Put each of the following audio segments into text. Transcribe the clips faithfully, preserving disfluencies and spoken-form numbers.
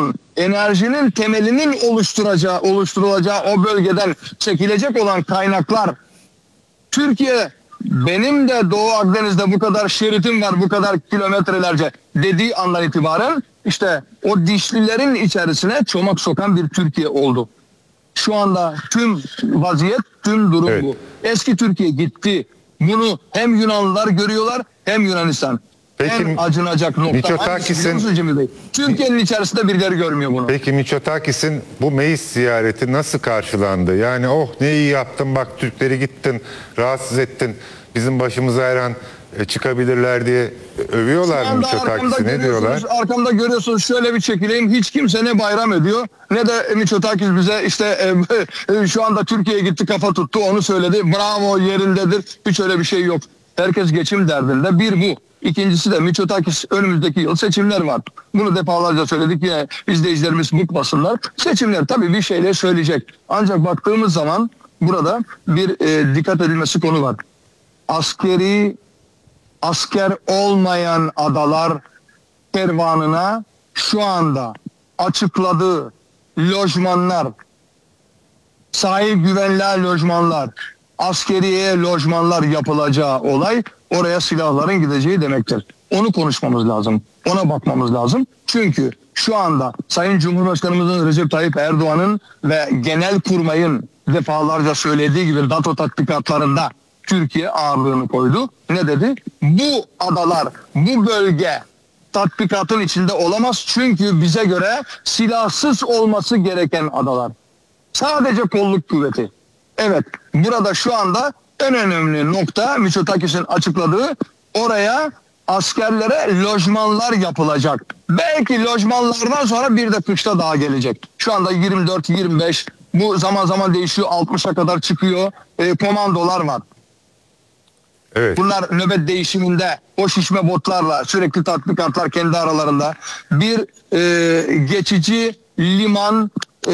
olan enerjinin temelinin oluşturacağı, oluşturulacağı o bölgeden çekilecek olan kaynaklar, Türkiye benim de Doğu Akdeniz'de bu kadar şeritim var, bu kadar kilometrelerce dediği andan itibaren işte o dişlilerin içerisine çomak sokan bir Türkiye oldu. Şu anda tüm vaziyet, tüm durum Evet. bu. Eski Türkiye gitti. Bunu hem Yunanlılar görüyorlar hem Yunanistan. Peki, en acınacak nokta Mitsotakis'in Türkiye'nin içerisinde birileri görmüyor bunu. Peki Mitsotakis'in bu meclis ziyareti nasıl karşılandı? Yani oh ne iyi yaptın, bak Türkleri gittin, rahatsız ettin, bizim başımıza her an e, çıkabilirler diye övüyorlar mı Mitsotakis'i? Ne diyorlar? Arkamda görüyorsunuz, şöyle bir çekileyim. Hiç kimse ne bayram ediyor ne de Mitsotakis bize işte e, şu anda Türkiye'ye gitti, kafa tuttu, onu söyledi. Bravo, yerindedir. Hiç öyle bir şey yok. Herkes geçim derdinde. Bir bu. İkincisi de Mitsotakis, önümüzdeki yıl seçimler var. Bunu defalarca söyledik ya, izleyicilerimiz bıkmasınlar. Seçimler tabii bir şeyler söyleyecek. Ancak baktığımız zaman burada bir e, dikkat edilmesi konu var. Askeri, asker olmayan adalar kervanına şu anda açıkladığı lojmanlar, sahil güvenli lojmanlar, askeriye lojmanlar yapılacağı olay oraya silahların gideceği demektir. Onu konuşmamız lazım. Ona bakmamız lazım. Çünkü şu anda Sayın Cumhurbaşkanımızın Recep Tayyip Erdoğan'ın ve Genelkurmay'ın defalarca söylediği gibi NATO tatbikatlarında Türkiye ağırlığını koydu. Ne dedi? Bu adalar, bu bölge tatbikatın içinde olamaz. Çünkü bize göre silahsız olması gereken adalar. Sadece kolluk kuvveti. Evet, burada şu anda en önemli nokta Mitsotakis'in açıkladığı, oraya askerlere lojmanlar yapılacak. Belki lojmanlardan sonra bir de kışta daha gelecek. Şu anda yirmi dört yirmi beş, bu zaman zaman değişiyor, altmışa kadar çıkıyor. E, komandolar var. Evet. Bunlar nöbet değişiminde o şişme botlarla sürekli tatbikatlar kendi aralarında. Bir e, geçici liman e,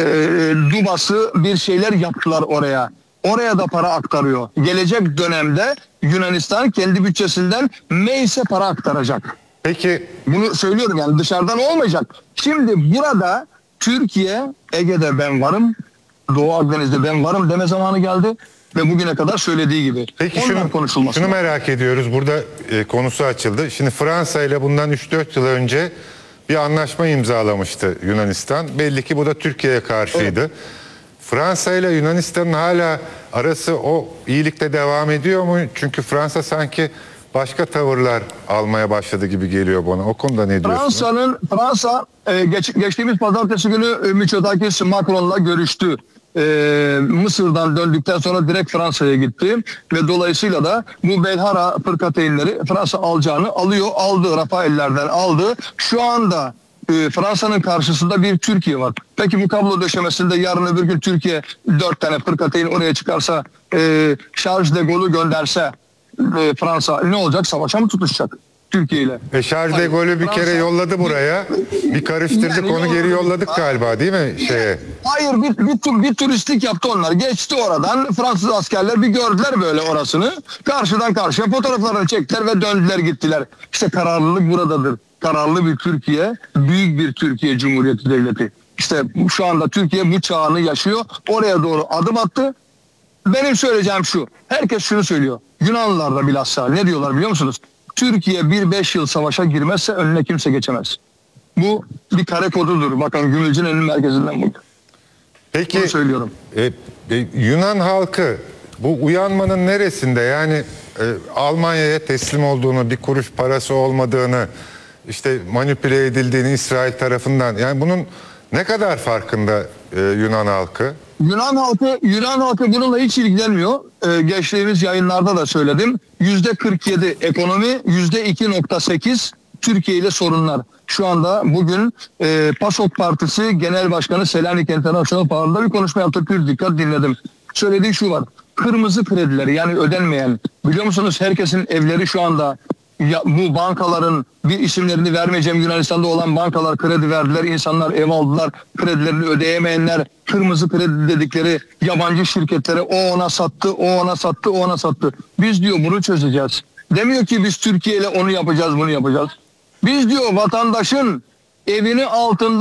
dubası bir şeyler yaptılar oraya. Oraya da para aktarıyor. Gelecek dönemde Yunanistan kendi bütçesinden meclise para aktaracak. Peki. Bunu söylüyorum, yani dışarıdan olmayacak. Şimdi burada Türkiye, Ege'de ben varım, Doğu Akdeniz'de ben varım deme zamanı geldi. Ve bugüne kadar söylediği gibi. Peki şunu, şunu merak ediyoruz. Burada e, konusu açıldı. Şimdi Fransa ile bundan üç dört yıl önce bir anlaşma imzalamıştı Yunanistan. Belli ki bu da Türkiye'ye karşıydı. Evet. Fransa ile Yunanistan'ın hala arası o iyilikte devam ediyor mu? Çünkü Fransa sanki başka tavırlar almaya başladı gibi geliyor bana. O konuda ne diyorsunuz? Fransa'nın Fransa e, geç, geçtiğimiz pazartesi günü e, Mitsotakis Macron'la görüştü. Ee, Mısır'dan döndükten sonra direkt Fransa'ya gitti ve dolayısıyla da bu Belhara fırkateynleri Fransa alacağını alıyor, aldı, Rafael'lerden aldı. Şu anda e, Fransa'nın karşısında bir Türkiye var. Peki bu kablo döşemesinde yarın öbür gün Türkiye dört tane fırkateyn oraya çıkarsa, e, Charles de Gaulle'u gönderse e, Fransa ne olacak? Savaşa mı tutuşacak Türkiye ile? E Charles de Gaulle'ü bir Fransa, kere yolladı buraya. Bir karıştırdık, yani onu geri yolladık galiba, değil mi şeye? Hayır, bir, bir, bir turistlik yaptı onlar. Geçti oradan. Fransız askerler bir gördüler böyle orasını. Karşıdan karşıya fotoğraflarını çektiler ve döndüler gittiler. İşte kararlılık buradadır. Kararlı bir Türkiye, büyük bir Türkiye Cumhuriyeti Devleti. İşte şu anda Türkiye bu çağını yaşıyor. Oraya doğru adım attı. Benim söyleyeceğim şu. Herkes şunu söylüyor. Yunanlılar da bilhassa ne diyorlar biliyor musunuz? Türkiye bir beş yıl savaşa girmezse önüne kimse geçemez. Bu bir kare kodudur. Bakın Gümülcine'nin merkezinden bu. Peki bunu söylüyorum. E, e, Yunan halkı bu uyanmanın neresinde? Yani e, Almanya'ya teslim olduğunu, bir kuruş parası olmadığını, işte manipüle edildiğini İsrail tarafından, yani bunun ne kadar farkında e, Yunan halkı? Yunan halkı Yunan halkı bununla hiç ilgilenmiyor. Ee, geçtiğimiz yayınlarda da söyledim. yüzde kırk yedi ekonomi, yüzde iki nokta sekiz Türkiye ile sorunlar. Şu anda bugün e, PASOK Partisi Genel Başkanı Selanik International Power'da bir konuşma yaptı. Bir dikkat dinledim. Söylediği şu var. Kırmızı kredileri, yani ödenmeyen. Biliyor musunuz, herkesin evleri şu anda, ya, bu bankaların bir isimlerini vermeyeceğim, Yunanistan'da olan bankalar kredi verdiler. İnsanlar ev aldılar. Kredilerini ödeyemeyenler, kırmızı kredi dedikleri yabancı şirketlere o ona sattı, o ona sattı, o ona sattı. Biz diyor bunu çözeceğiz. Demiyor ki biz Türkiye ile onu yapacağız, bunu yapacağız. Biz diyor vatandaşın evini altında